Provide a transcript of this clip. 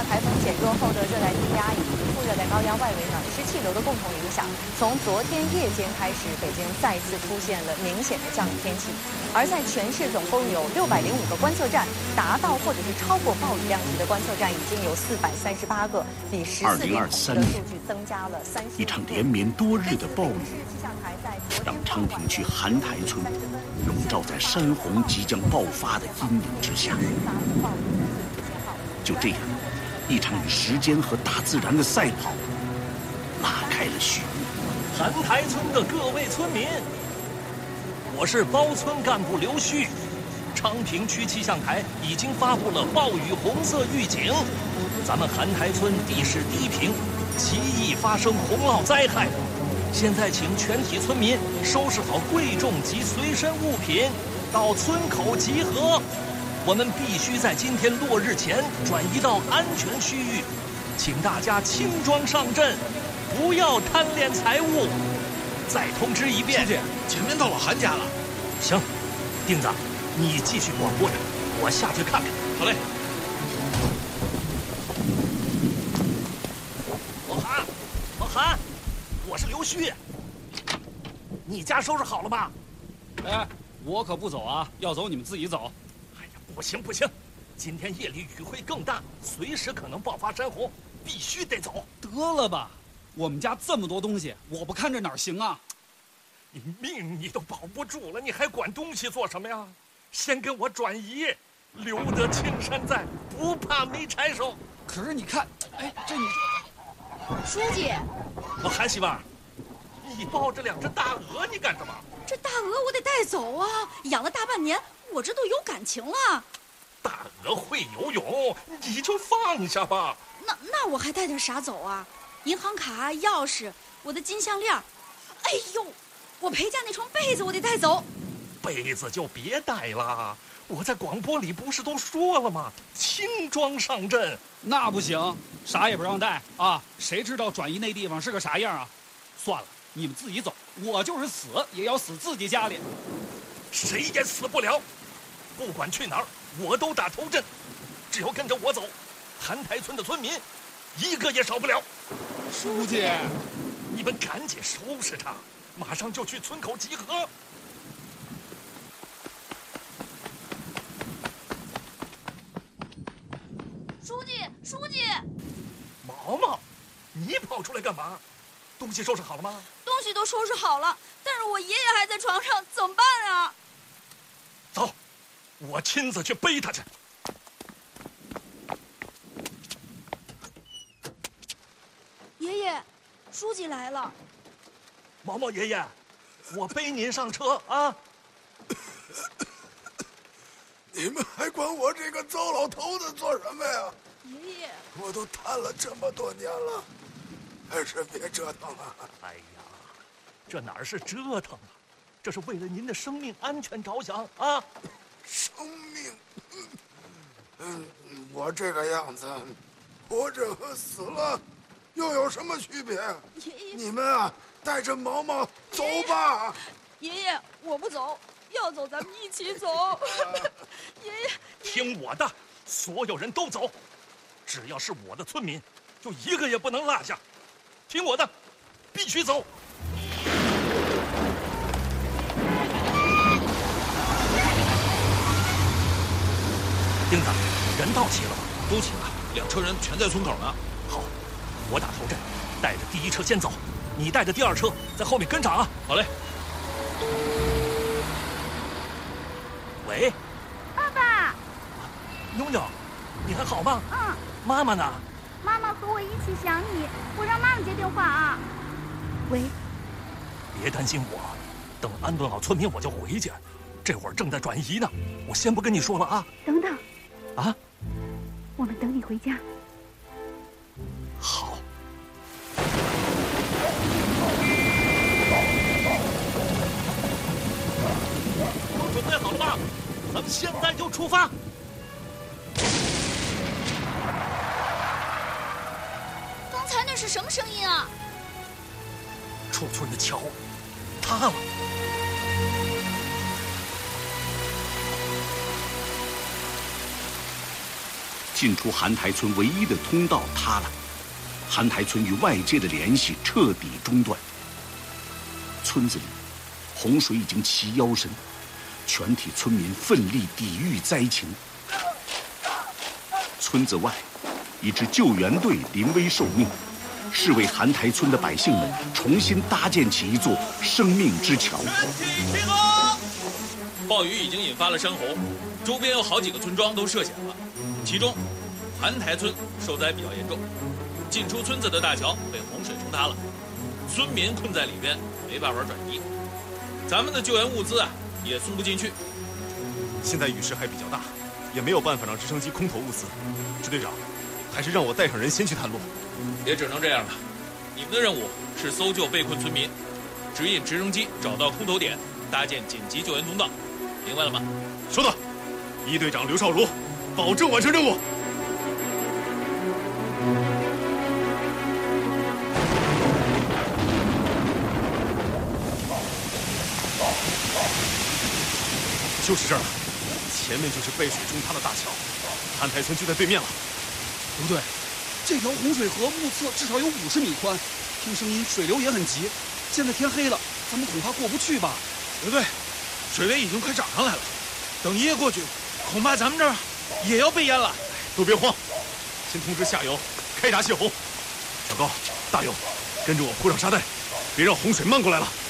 台风减弱后的热带低压以及副热带高压外围暖湿气流的共同影响，从昨天夜间开始，北京再次出现了明显的降雨天气。而在全市总共有605个观测站，达到或者是超过暴雨量级的观测站已经有438个，比14年的数据增加了30%。 一场连绵多日的暴雨，让昌平区韩台村笼罩在山洪即将爆发的阴影之下。就这样，一场与时间和大自然的赛跑拉开了序幕。 韩台村的各位村民，我是包村干部刘旭。昌平区气象台已经发布了暴雨红色预警，咱们韩台村地势低平，极易发生洪涝灾害。现在请全体村民收拾好贵重及随身物品，到村口集合。我们必须在今天落日前转移到安全区域，请大家轻装上阵，不要贪恋财物。再通知一遍， 书记，前面到了韩家了。 行，丁子，你继续广播着，我下去看看。 好嘞。 老韩，我是刘旭。你家收拾好了吗？ 哎，我可不走啊，要走你们自己走。 哎呀，不行，今天夜里雨会更大，随时可能爆发山洪，必须得走。 得了吧，我们家这么多东西，我不看着哪儿行啊？ 你命你都保不住了，你还管东西做什么呀？先跟我转移，留得青山在，不怕没柴烧。 可是你看，哎，这你书记， 韩媳妇儿，你抱着2只大鹅，你干什么？ 这大鹅我得带走啊，养了大半年，我这都有感情了。 大鹅会游泳，你就放下吧。 那我还带点啥走啊？银行卡、钥匙，我的金项链。哎呦，我陪嫁那床被子我得带走。 被子就别带了，我在广播里不是都说了吗？轻装上阵。 那不行，啥也不让带啊！谁知道转移那地方是个啥样啊？算了，你们自己走，我就是死也要死自己家里。 谁也死不了，不管去哪儿，我都打头阵。只要跟着我走，韩台村的村民一个也少不了。 书记， 你们赶紧收拾他，马上就去村口集合。 书记， 毛毛，你跑出来干嘛？东西收拾好了吗？ 东西都收拾好了，但是我爷爷还在床上，怎么办啊？ 走，我亲自去背他去。 爷爷，书记来了。 毛毛爷爷，我背您上车啊。 你们还管我这个糟老头子做什么呀？ 爷爷， 我都瘫了这么多年了，还是别折腾了。 哎呀，这哪是折腾啊，这是为了您的生命安全着想啊！ 生命，我这个样子，活着和死了又有什么区别？ 爷爷， 你们啊，带着毛毛走吧。 爷爷，我不走，要走咱们一起走。爷爷， 听我的，所有人都走。只要是我的村民，就一个也不能落下。听我的，必须走。丁子，人到齐了吗？ 都齐了，2车人全在村口呢。 好，我打头阵，带着第1车先走，你带着第2车在后面跟上啊。 好嘞。 喂， 爸爸， 妞妞，你还好吗？ 嗯。 妈妈呢？ 妈妈和我一起想你，我让妈妈接电话啊。喂。 别担心我，等安顿好村民我就回去。这会儿正在转移呢，我先不跟你说了啊。 等等。 啊？ 我们等你回家。 好。都准备好了吧？咱们现在就出发。 刚才那是什么声音啊？ 出村的桥塌了。 进出韩台村唯一的通道塌了，韩台村与外界的联系彻底中断。村子里，洪水已经齐腰深，全体村民奋力抵御灾情。村子外，一支救援队临危受命，是为韩台村的百姓们重新搭建起一座生命之桥。 集合！暴雨已经引发了山洪，周边有好几个村庄都涉险了，其中韩台村受灾比较严重，进出村子的大桥被洪水冲塌了，村民困在里边，没办法转移。咱们的救援物资也送不进去。 现在雨势还比较大，也没有办法让直升机空投物资。支队长，还是让我带上人先去探路。 也只能这样了。你们的任务是搜救被困村民，指引直升机找到空投点，搭建紧急救援通道，明白了吗？ 收到。一队长刘少儒，保证完成任务。就是这儿了，前面就是被水冲塌的大桥，韩台村就在对面了。 不对，这条洪水河目测至少有50米宽，听声音水流也很急。现在天黑了，咱们恐怕过不去吧？ 不对，水位已经快涨上来了，等一夜过去，恐怕咱们这儿也要被淹了。 都别慌，先通知下游开闸泄洪。小高、大勇，跟着我铺上沙袋，别让洪水漫过来了。